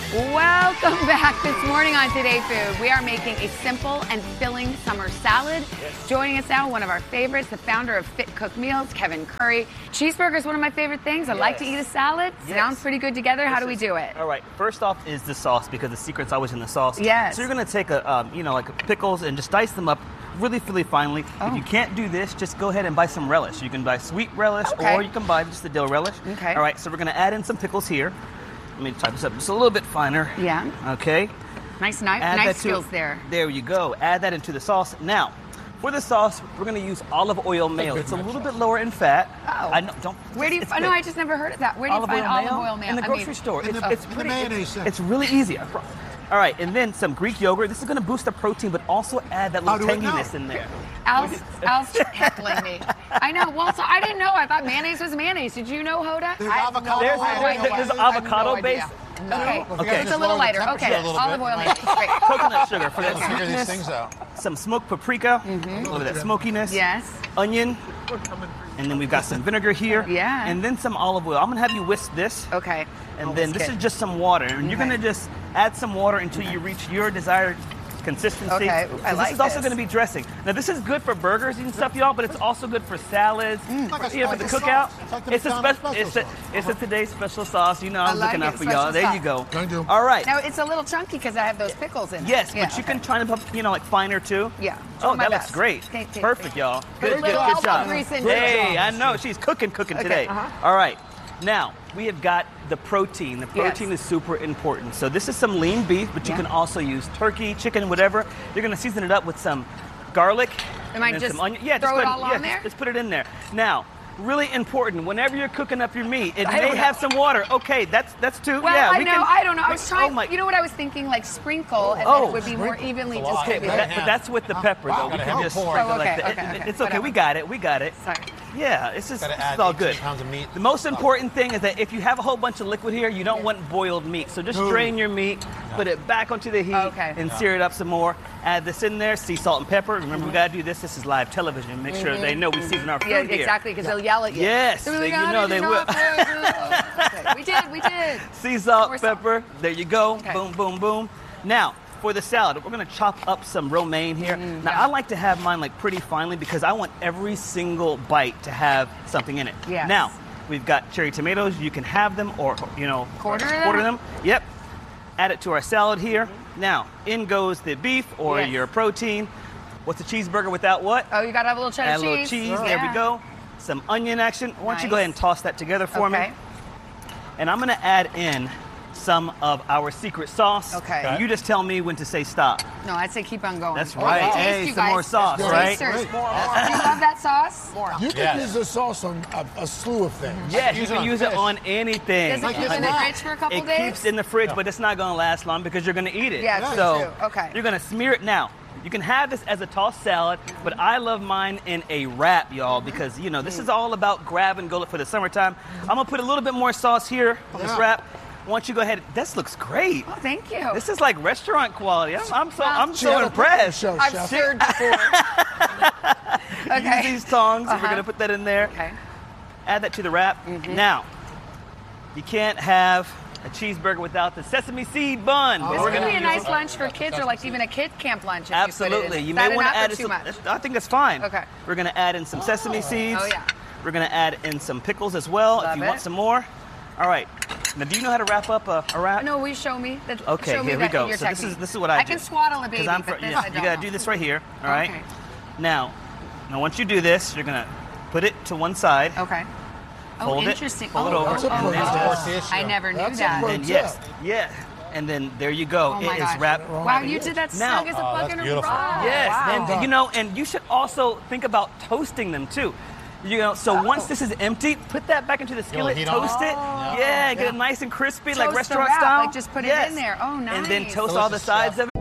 Welcome back this morning on Today Food. We are making a simple and filling summer salad. Joining us now, one of our favorites, the founder of Fit Cook Meals, Kevin Curry. Cheeseburger is one of my favorite things. I like to eat a salad. Sounds pretty good together. How do we do it? All right. First off is the sauce, because the secret's always in the sauce. Yes. So you're going to take like pickles and just dice them up really finely. If you can't do this, just go ahead and buy some relish. You can buy sweet relish, or you can buy just the dill relish. Okay. All right. So we're going to add in some pickles here. Let me type this up just a little bit finer. Yeah. Okay. Nice skills there. There you go. Add that into the sauce. Now, for the sauce, we're going to use olive oil mayo. It's a little bit lower in fat. Oh. I know. Don't. Where do you? I know. I just never heard of that. Where do you find olive oil mayo? In the grocery store. It's pretty. mayonnaise. It's really easy. All right, and then some Greek yogurt. This is going to boost the protein, but also add that little tanginess in there. Al's heckling me. I know. Well, so I didn't know. I thought mayonnaise was mayonnaise. Did you know, Hoda? There's avocado. There's avocado base. Okay. Okay. It's a little lighter. Okay. Olive oil mayonnaise. Great. Coconut sugar for that Figure these sweetness. things out. Some smoked paprika. A little bit of that smokiness. Yes. Onion. And then we've got some vinegar here. Yeah. And then some olive oil. I'm going to have you whisk this. Okay. And then this is just some water. And you're going to just add some water until you reach your desired consistency. Okay, I like this is also this. going to be dressing. Now, this is good for burgers and stuff, y'all, but it's also good for salads. For the cookout. It's a today's special sauce. You know, I'm looking out for y'all. There you go. Thank you. All right. Now, it's a little chunky because I have those pickles in it. Yes, but you can try to put, like finer too. Yeah. Oh, my that best. looks great. Perfect, y'all. Put a Good little elbow job. grease into it. Hey, I know. She's cooking today. All right. Now, we have got the protein. The protein is super important. So this is some lean beef, but you can also use turkey, chicken, whatever. You're going to season it up with some garlic. Am I and just some onion. throw it all on there? Just put it in there. Now, really important, whenever you're cooking up your meat, it may have some water. Okay, that's two. Well, yeah, I don't know. I was trying, you know what I was thinking? Like sprinkle, and then it would be more evenly distributed. But that's with the pepper, though. We can just sprinkle like that. It's okay. We got it. Sorry. Yeah, it's all good. Pounds of meat. The most important thing is that if you have a whole bunch of liquid here, you don't want boiled meat. So just drain your meat, put it back onto the heat, and sear it up some more. Add this in there, sea salt and pepper. Remember, we gotta do this. This is live television. Make sure they know we season our food here. Yeah, exactly, because they'll yell at you. Yes, you know they will. Okay, we did. Sea salt, pepper. There you go. Boom, boom, boom. Now, for the salad, we're gonna chop up some romaine here. Now, I like to have mine like pretty finely because I want every single bite to have something in it. Yes. Now, we've got cherry tomatoes. You can have them or, quarter them. Yep. Add it to our salad here. Now, in goes the beef or your protein. What's a cheeseburger without what? Oh, you gotta have a little cheddar Add a little cheese. There we go. Some onion action. Why don't you go ahead and toss that together for me? And I'm gonna add in some of our secret sauce. Okay. You just tell me when to say stop. No, I'd say keep on going. That's right. Hey, some more sauce, right? Do you love that sauce? More. You can use the sauce on a slew of things. Yes, you can use it on anything. Does it keep in the fridge for a couple days? It keeps in the fridge, but it's not going to last long because you're going to eat it. Yeah, so true. Okay. You're going to smear it now. You can have this as a tossed salad, but I love mine in a wrap, y'all, because, this is all about grab and go for the summertime. I'm going to put a little bit more sauce here on this wrap. Why don't you go ahead? This looks great. Oh, thank you. This is like restaurant quality. I'm so impressed. I've stirred before. Use these tongs. We're going to put that in there. Okay. Add that to the wrap. Now, you can't have a cheeseburger without the sesame seed bun. This could be a nice lunch for kids, or like even a kid camp lunch. Absolutely. You may want to add some. I think it's fine. Okay. We're going to add in some sesame seeds. Oh yeah. We're going to add in some pickles as well if you want some more. All right. Now, do you know how to wrap up a wrap? No, show me. Okay, show me here we go. Your So technique. this is what I do. I can swaddle a baby, but this I don't you got to do this right here. All right. Okay. Now, once you do this, you're going to put it to one side. Okay. Fold it. Interesting. Fold it over. I never knew that. And and then there you go. Oh it my is gosh. wrapped. Wow, you did that snug as a fucking rock. Yes, Wow. and you should also think about toasting them too. So once this is empty, put that back into the skillet, toast it. Yeah, get it nice and crispy, like restaurant style. Like just put it in there. Oh, nice. And then toast all the sides of it.